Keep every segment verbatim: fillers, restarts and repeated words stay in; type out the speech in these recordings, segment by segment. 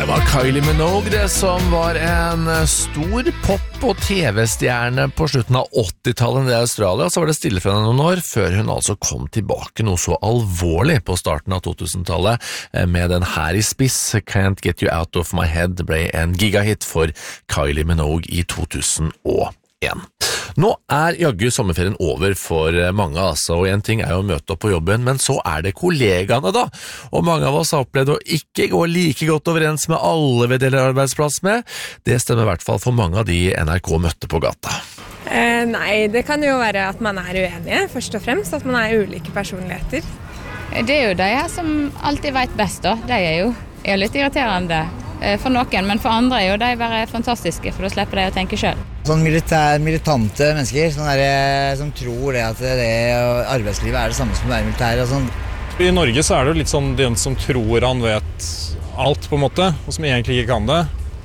Det var Kylie Minogue det som var en stor pop- og tv-stjerne på slutten av åttitallet i Australia. Så var det stille for henne noen år, før hun altså kom tilbake noe så alvorlig på starten av to-tusentallet med den her i spiss. Can't Get You Out of My Head ble en gigahit for Kylie Minogue i to tusen og en. Nå er jaggu sommerferien over for mange, altså, og en ting er jo å møte opp på jobben, men så er det kollegaene da, og mange av oss har opplevd å ikke gå like godt overens med alle vi deler arbeidsplass med. Det stemmer i hvert fall for mange av de N R K møtte på gata. Eh, nei, det kan jo være at man er uenige, først og fremst, at man er ulike personligheter. Det er jo de her som alltid vet best da, de er jo er litt irriterende for noen, men for andre er jo de bare fantastiske, for da slipper de å tenke selv. Sånn militær, militante mennesker, sånn der, som tror det at det arbeidslivet er det samme som det er militær og sånn. I Norge så er det jo litt sånn den som tror han vet alt på en måte, og som egentlig ikke kan det,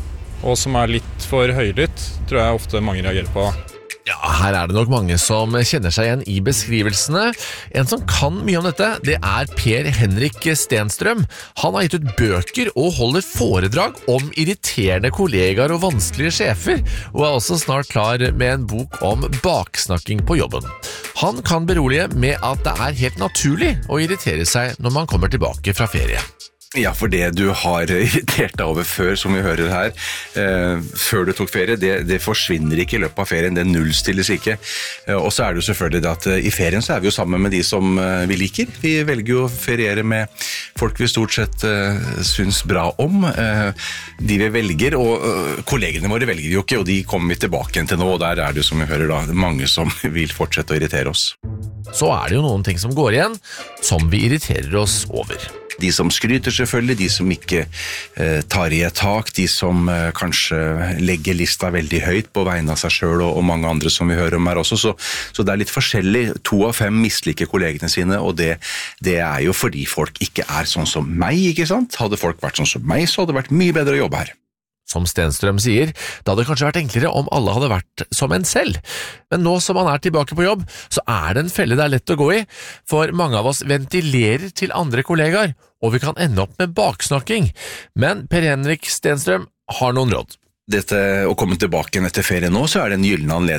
og som er litt for høylytt, tror jeg ofte mange reagerer på. Ja, her er det nok mange som kjenner seg igjen i beskrivelsene. En som kan mye om dette, det er Per Henrik Stenstrøm. Han har gitt ut bøker og holder foredrag om irriterende kollegaer og vanskelige sjefer, og er også snart klar med en bok om baksnakking på jobben. Han kan berolige med at det er helt naturlig å irritere seg når man kommer tilbake fra ferie. Ja, for det du har irritert deg over før, som vi hører her, eh, før du tok ferie, det, det forsvinner ikke i løpet av ferien, det nullstilles ikke. Eh, og så er det jo selvfølgelig det at eh, i ferien så er vi jo sammen med de som eh, vi liker. Vi velger jo å feriere med folk vi stort sett eh, syns bra om. Eh, de vi velger, og eh, kollegene våre velger vi jo ikke, og de kommer vi tilbake igjen til nå, og der er det jo, som vi hører da, mange som vil fortsette å irritere oss. Så er det jo noen ting som går igjen, som vi irriterer oss over. De som skryter selvfølgelig, de som ikke eh, tar i et tak, de som eh, kanskje legger lista veldig høyt på vegne av seg selv og, og mange andre som vi hører om her også, så, så det er litt forskjellig. To av fem misliker kollegene sine, og det, det er jo fordi folk ikke er sånn som meg, ikke sant? Hadde folk vært sånn som meg, så hadde det vært mye bedre å jobbe her. Som Stenstrøm sier, det hadde kanskje vært enklere om alle hadde vært som en selv. Men nå som man er tilbake på jobb, så er det en felle det er lett å gå i, for mange av oss ventilerer til andre kollegaer, og vi kan ende opp med baksnakking. Men Per Henrik Stenstrøm har noen råd. Dette å komme tilbake etter ferie nå, så er det en gyllen anledning